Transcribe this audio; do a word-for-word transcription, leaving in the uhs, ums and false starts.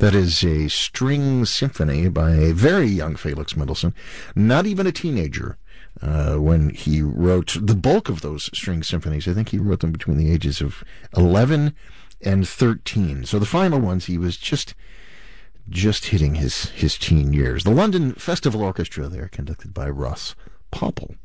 That is a string symphony by a very young Felix Mendelssohn, not even a teenager uh, when he wrote the bulk of those string symphonies. I think he wrote them between the ages of eleven and thirteen. So the final ones, he was just just hitting his, his teen years. The London Festival Orchestra there, conducted by Ross Popple.